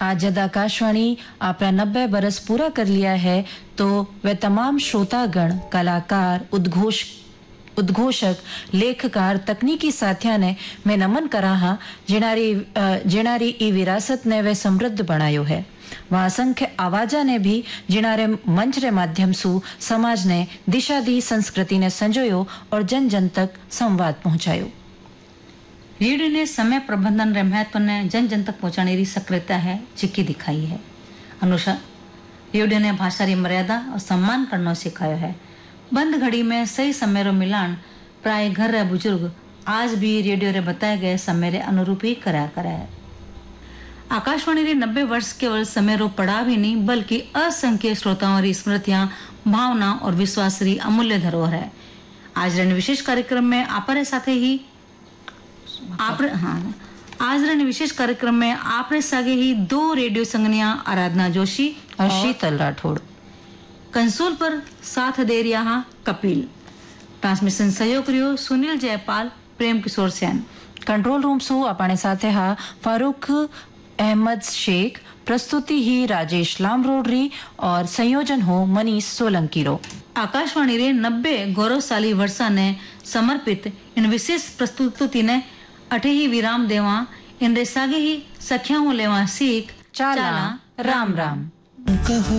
आज जब आकाशवाणी अपना 90 बरस पूरा कर लिया है तो वे तमाम श्रोतागण, कलाकार, उद्घोषक, लेखकार, तकनीकी साथिया ने मैं नमन करा हाँ जिनारी ई विरासत ने वे समृद्ध बनायो है। वहाँ असंख्य आवाजा ने भी जिनारे मंच रे माध्यम सु समाज ने दिशा दी, संस्कृति ने संजोयो और जन जन तक संवाद पहुंचायो। रेडियो ने समय प्रबंधन रे महत्व ने जन जन तक पहुंचाने री सक्रियता है चिक्की दिखाई है। अनुसार रेडियो ने भाषा री मर्यादा और सम्मान करना सिखायो है। बंद घड़ी में सही समय रो मिलान प्राय घर रे बुजुर्ग आज भी रेडियो रे बताए गए समय रे अनुरूप ही करा है। आकाशवाणी रे 90 वर्ष केवल समय रो पड़ाव ही नहीं बल्कि असंख्य श्रोताओं री स्मृतियां, भावना और विश्वास री अमूल्य धरोहर है। आज रे विशेष कार्यक्रम में आपरे साथे ही आपरे सागे ही 2 रेडियो संगनिया आराधना जोशी और शीतल राठौड़। कंसोल पर साथ दे रहा कपिल। ट्रांसमिशन सहयोग रियो सुनील जयपाल, प्रेम किशोर सेन। कंट्रोल रूम सु अपने साथे हा फारूक अहमद शेख, प्रस्तुति ही राजेश लामरोडरी और संयोजन हो मनीष सोलंकी रो। आकाशवाणी रे 90 गौरवशाली वर्षा ने समर्पित इन विशेष प्रस्तुति ने अठे ही विराम देवा इन रे सागे ही सख्या हो लेवा सीख चाला राम राम।